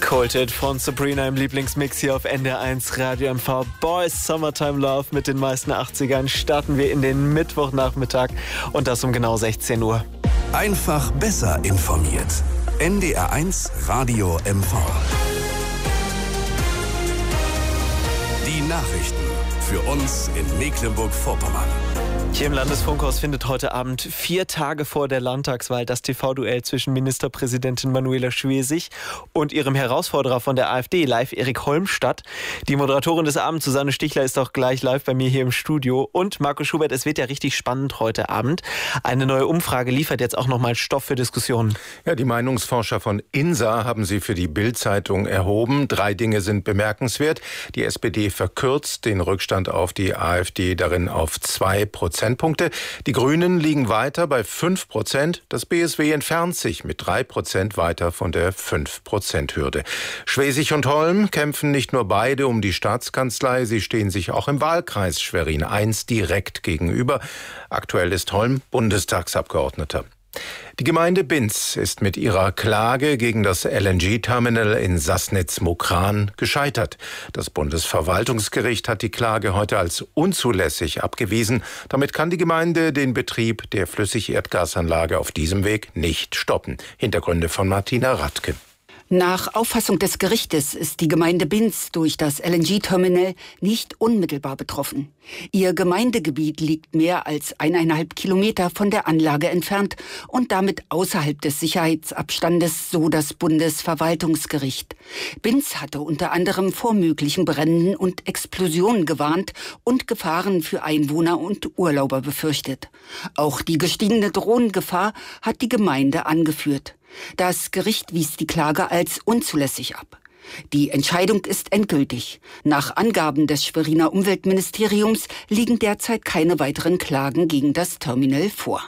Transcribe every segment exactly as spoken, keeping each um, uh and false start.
Cold von Sabrina im Lieblingsmix hier auf N D R eins Radio M V. Boys Summertime Love mit den meisten achtzigern starten wir in den Mittwochnachmittag und das um genau sechzehn Uhr. Einfach besser informiert. N D R eins Radio M V. Die Nachrichten für uns in Mecklenburg-Vorpommern. Hier im Landesfunkhaus findet heute Abend, vier Tage vor der Landtagswahl, das T V-Duell zwischen Ministerpräsidentin Manuela Schwesig und ihrem Herausforderer von der AfD, live Erik Holm, statt. Die Moderatorin des Abends, Susanne Stichler, ist auch gleich live bei mir hier im Studio. Und Marco Schubert, es wird ja richtig spannend heute Abend. Eine neue Umfrage liefert jetzt auch nochmal Stoff für Diskussionen. Ja, die Meinungsforscher von INSA haben sie für die Bild-Zeitung erhoben. Drei Dinge sind bemerkenswert. Die S P D verkürzt den Rückstand auf die AfD darin auf zwei Prozentpunkte. Die Grünen liegen weiter bei fünf Prozent. Das B S W entfernt sich mit drei Prozent weiter von der fünf Prozent Hürde. Schwesig und Holm kämpfen nicht nur beide um die Staatskanzlei, sie stehen sich auch im Wahlkreis Schwerin eins direkt gegenüber. Aktuell ist Holm Bundestagsabgeordneter. Die Gemeinde Binz ist mit ihrer Klage gegen das L N G-Terminal in Sassnitz-Mukran gescheitert. Das Bundesverwaltungsgericht hat die Klage heute als unzulässig abgewiesen. Damit kann die Gemeinde den Betrieb der Flüssigerdgasanlage auf diesem Weg nicht stoppen. Hintergründe von Martina Radke. Nach Auffassung des Gerichtes ist die Gemeinde Binz durch das L N G-Terminal nicht unmittelbar betroffen. Ihr Gemeindegebiet liegt mehr als eineinhalb Kilometer von der Anlage entfernt und damit außerhalb des Sicherheitsabstandes, so das Bundesverwaltungsgericht. Binz hatte unter anderem vor möglichen Bränden und Explosionen gewarnt und Gefahren für Einwohner und Urlauber befürchtet. Auch die gestiegene Drohnengefahr hat die Gemeinde angeführt. Das Gericht wies die Klage als unzulässig ab. Die Entscheidung ist endgültig. Nach Angaben des Schweriner Umweltministeriums liegen derzeit keine weiteren Klagen gegen das Terminal vor.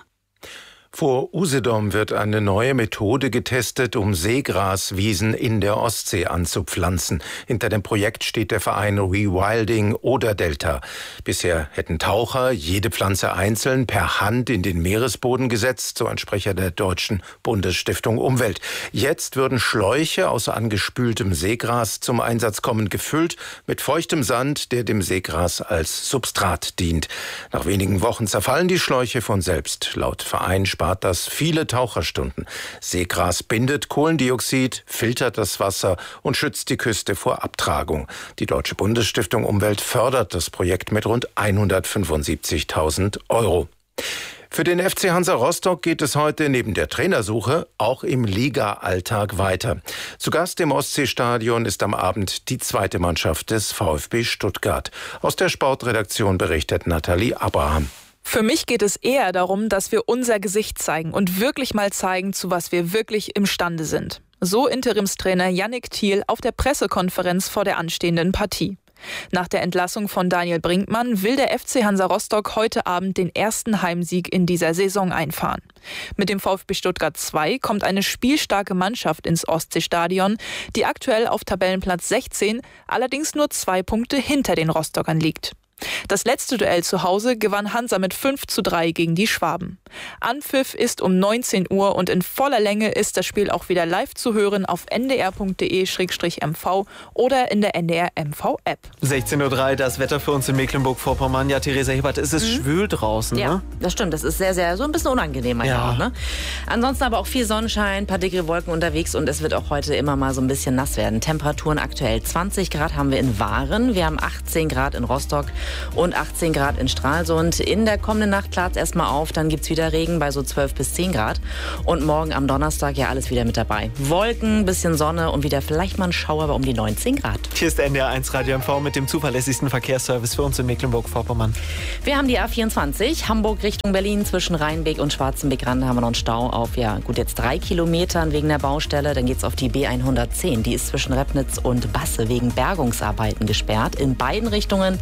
Vor Usedom wird eine neue Methode getestet, um Seegraswiesen in der Ostsee anzupflanzen. Hinter dem Projekt steht der Verein Rewilding Oder Delta. Bisher hätten Taucher jede Pflanze einzeln per Hand in den Meeresboden gesetzt, so ein Sprecher der Deutschen Bundesstiftung Umwelt. Jetzt würden Schläuche aus angespültem Seegras zum Einsatz kommen, gefüllt mit feuchtem Sand, der dem Seegras als Substrat dient. Nach wenigen Wochen zerfallen die Schläuche von selbst. Laut Verein spart das viele Taucherstunden. Seegras bindet Kohlendioxid, filtert das Wasser und schützt die Küste vor Abtragung. Die Deutsche Bundesstiftung Umwelt fördert das Projekt mit rund hundertfünfundsiebzigtausend Euro. Für den F C Hansa Rostock geht es heute neben der Trainersuche auch im Liga-Alltag weiter. Zu Gast im Ostseestadion ist am Abend die zweite Mannschaft des VfB Stuttgart. Aus der Sportredaktion berichtet Nathalie Abraham. Für mich geht es eher darum, dass wir unser Gesicht zeigen und wirklich mal zeigen, zu was wir wirklich imstande sind. So Interimstrainer Yannick Thiel auf der Pressekonferenz vor der anstehenden Partie. Nach der Entlassung von Daniel Brinkmann will der F C Hansa Rostock heute Abend den ersten Heimsieg in dieser Saison einfahren. Mit dem VfB Stuttgart zwei kommt eine spielstarke Mannschaft ins Ostseestadion, die aktuell auf Tabellenplatz sechzehn, allerdings nur zwei Punkte hinter den Rostockern liegt. Das letzte Duell zu Hause gewann Hansa mit fünf zu drei gegen die Schwaben. Anpfiff ist um neunzehn Uhr und in voller Länge ist das Spiel auch wieder live zu hören auf n d r punkt d e slash m v oder in der N D R M V-App. sechzehn Uhr drei, das Wetter für uns in Mecklenburg-Vorpommern. Ja, Theresa Hebert, es ist mhm. schwül draußen, ja, ne? Das stimmt. Das ist sehr, sehr, so ein bisschen unangenehm. Ja. Auch, ne? Ansonsten aber auch viel Sonnenschein, ein paar dickere Wolken unterwegs und es wird auch heute immer mal so ein bisschen nass werden. Temperaturen aktuell zwanzig Grad haben wir in Waren, wir haben achtzehn Grad in Rostock und achtzehn Grad in Stralsund. In der kommenden Nacht klart es erstmal auf, dann gibt es wieder Regen bei so zwölf bis zehn Grad. Und morgen am Donnerstag ja alles wieder mit dabei. Wolken, bisschen Sonne und wieder vielleicht mal ein Schauer bei um die neunzehn Grad. Hier ist N D R eins Radio M V mit dem zuverlässigsten Verkehrsservice für uns in Mecklenburg-Vorpommern. Wir haben die A vierundzwanzig, Hamburg Richtung Berlin. Zwischen Rheinbeek und Schwarzenbeck-Rande haben wir noch einen Stau auf, ja gut, jetzt drei Kilometern wegen der Baustelle. Dann geht es auf die B hundertzehn. Die ist zwischen Repnitz und Basse wegen Bergungsarbeiten gesperrt. In beiden Richtungen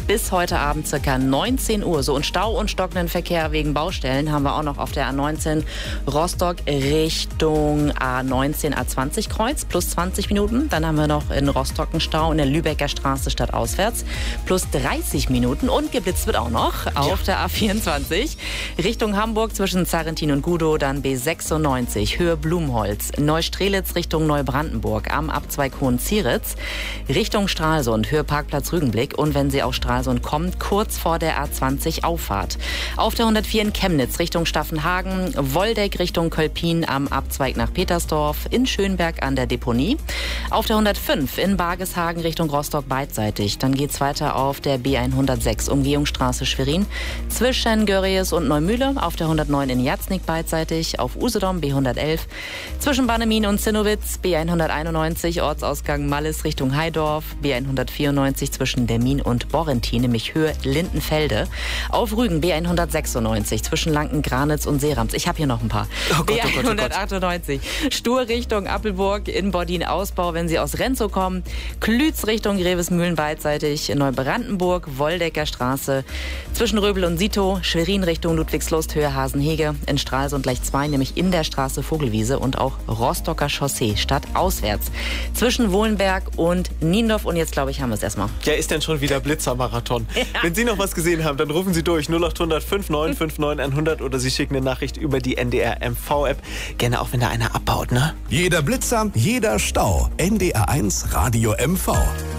bis heute Abend circa neunzehn Uhr. So, und Stau und stockenden Verkehr wegen Baustellen haben wir auch noch auf der A neunzehn Rostock Richtung A neunzehn A zwanzig Kreuz plus zwanzig Minuten. Dann haben wir noch in Rostock einen Stau in der Lübecker Straße stadtauswärts plus dreißig Minuten. Und geblitzt wird auch noch auf ja. der A vierundzwanzig Richtung Hamburg zwischen Zarrentin und Gudow, dann B sechsundneunzig Höhe Blumholz, Neustrelitz Richtung Neubrandenburg am Abzweig Hohenzieritz, Richtung Stralsund, Höhe Parkplatz Rügenblick und wenn Sie aus Stralsund kommen, kurz vor der A zwanzig Auffahrt. Auf der hundertvier in Chemnitz Richtung Staffenhagen, Woldeck Richtung Kölpin am Abzweig nach Petersdorf, in Schönberg an der Deponie. Auf der hundertfünf in Bargeshagen Richtung Rostock beidseitig. Dann geht's weiter auf der B hundertsechs Umgehungsstraße Schwerin zwischen Görries und Neumühle. Auf der hundertneun in Jatznik beidseitig. Auf Usedom B hundertelf zwischen Bannemin und Zinnowitz. B hunderteinundneunzig Ortsausgang Mallis Richtung Heidorf. B hundertvierundneunzig zwischen Dermin und Borrentin, nämlich Höhe Lindenfelde. Auf Rügen B hundertsechsundneunzig zwischen Lanken-Granitz und Seerams. Ich habe hier noch ein paar. Oh Gott, oh Gott, B hundertachtundneunzig Stur Richtung Appelburg, in Bordin-Ausbau, wenn Sie aus Renzow kommen. Klütz Richtung Grevesmühlen beidseitig. In Neubrandenburg, Woldecker Straße zwischen Röbel und Sito. Schwerin Richtung Ludwigslust, Höhe Hasenhege. In Stralsund gleich zwei, nämlich in der Straße Vogelwiese. Und auch Rostocker Chaussee stadtauswärts zwischen Wohlenberg und Niendorf. Und jetzt, glaube ich, haben wir es erstmal. Ja, ist denn schon wieder Blitzermarathon? Ja. Wenn Sie noch was gesehen haben, dann rufen Sie durch null acht hundert fünf neun fünf neun hundert oder Sie schicken eine Nachricht über die N D R M V-App. Gerne auch, wenn da einer abbaut, ne? Jeder Blitzer, jeder Stau. N D R eins Radio M V.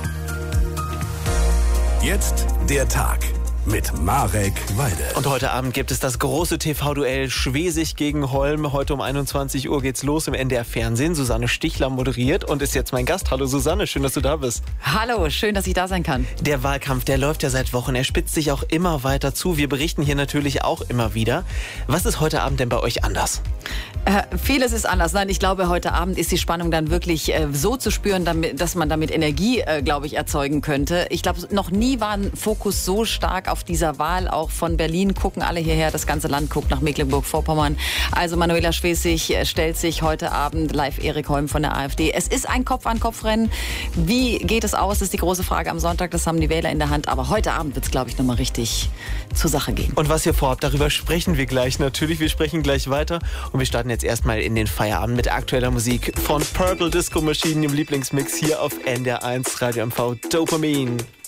Jetzt der Tag mit Marek Weide. Und heute Abend gibt es das große T V-Duell Schwesig gegen Holm. Heute um einundzwanzig Uhr geht's los im N D R-Fernsehen. Susanne Stichler moderiert und ist jetzt mein Gast. Hallo Susanne, schön, dass du da bist. Hallo, schön, dass ich da sein kann. Der Wahlkampf, der läuft ja seit Wochen. Er spitzt sich auch immer weiter zu. Wir berichten hier natürlich auch immer wieder. Was ist heute Abend denn bei euch anders? Äh, vieles ist anders. Nein, ich glaube, heute Abend ist die Spannung dann wirklich äh, so zu spüren, damit, dass man damit Energie, äh, glaube ich, erzeugen könnte. Ich glaube, noch nie war ein Fokus so stark auf dieser Wahl. Auch von Berlin gucken alle hierher. Das ganze Land guckt nach Mecklenburg-Vorpommern. Also Manuela Schwesig äh, stellt sich heute Abend live Erik Holm von der AfD. Es ist ein Kopf-an-Kopf-Rennen. Wie geht es aus, ist die große Frage am Sonntag. Das haben die Wähler in der Hand. Aber heute Abend wird es, glaube ich, nochmal richtig zur Sache gehen. Und was ihr vorhabt, darüber sprechen wir gleich. Natürlich, wir sprechen gleich weiter. Und wir starten jetzt erstmal in den Feierabend mit aktueller Musik von Purple Disco Machine im Lieblingsmix hier auf N D R eins Radio M V. Dopamin.